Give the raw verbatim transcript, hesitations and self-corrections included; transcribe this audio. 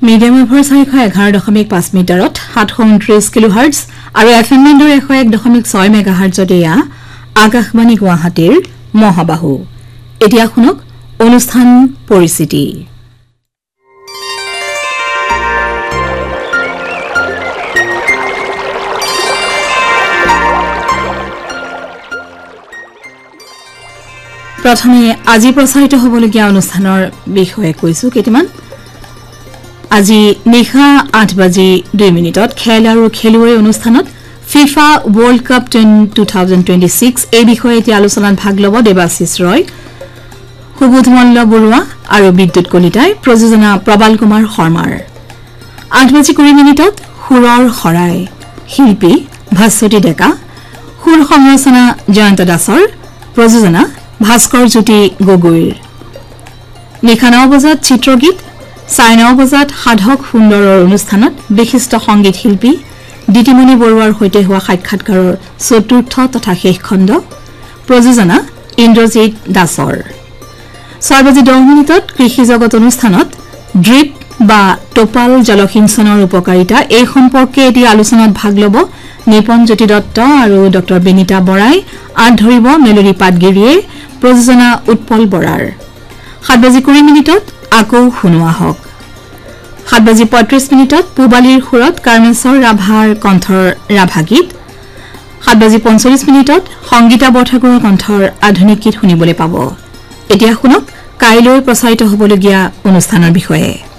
medium ৱেভৰ চাৰিশ এঘাৰ দশমিক পাঁচ মিটাৰত সাতশ ঊনত্ৰিশ কিলোহাৰ্টজ আৰু এফএম বেণ্ডৰ এশ এক দশমিক ছয় মেগাহাৰ্টজত এয়া আকাশবাণী গুৱাহাটীৰ মহাবাহু এতিয়া শুনক অনুষ্ঠান পৰিস্থিতি প্ৰথমে আজি প্ৰচাৰিত হ'বলগীয়া অনুষ্ঠানৰ বিষয়ে কৈছো কেইটামান আজি নিশা আঠ বাজি দুই মিনিটত খেল আৰু খেলুৱৈ অনুষ্ঠানত ফিফা ৱৰ্ল্ড কাপ দুই হাজাৰ ছাব্বিছ এই বিষয়ে এতিয়া আলোচনাত ভাগ ল'ব দেৱাশিষ ৰয় সুবোধ মল্ল বৰুৱা আৰু বিদ্যুৎ কলিতাই প্ৰযোজনা প্ৰবাল কুমাৰ শৰ্মাৰ আঠ বাজি কুৰি মিনিটত সুৰৰ শৰাই শিল্পী ভাস্বতী ডেকা সুৰ সংৰচনা জয়ন্ত দাসৰ প্ৰযোজনা ভাস্কৰ জ্যোতি গগৈৰ নিশা ন বজাত চিত্ৰগীত চাৰে ন বজাত সাধক সুন্দৰৰ অনুষ্ঠানত বিশিষ্ট সংগীত শিল্পী দিতিমণি বৰুৱাৰ সৈতে হোৱা সাক্ষাৎকাৰৰ চতুৰ্থ তথা শেষ খণ্ড প্ৰযোজনা ইন্দ্ৰজিৎ দাসৰ ছয় বাজি দহ মিনিটত কৃষি জগত অনুষ্ঠানত ড্ৰিপ বা টোপাল জলসিঞ্চনৰ উপকাৰিতা এই সম্পৰ্কে এটি আলোচনাত ভাগ ল'ব নিপন জ্যোতি দত্ত আৰু ডক্টৰ বেনিতা বৰাই আঁত ধৰিব মেলৰি পাটগিৰিয়ে প্ৰযোজনা উৎপল বৰাৰ সাত বাজি কুৰি মিনিটত আকৌ শুনোৱা হওক সাত বাজি পঁয়ত্ৰিশ মিনিটত পূবালীৰ সুৰত কাৰ্মেশ্বৰ ৰাভাৰ কণ্ঠৰ ৰাভা গীত সাত বাজি পঞ্চল্লিছ মিনিটত সংগীতা বৰঠাকুৰৰ কণ্ঠৰ আধুনিক গীত শুনিবলৈ পাব এতিয়া শুনক কাইলৈ প্ৰচাৰিত হ'বলগীয়া অনুষ্ঠানৰ বিষয়ে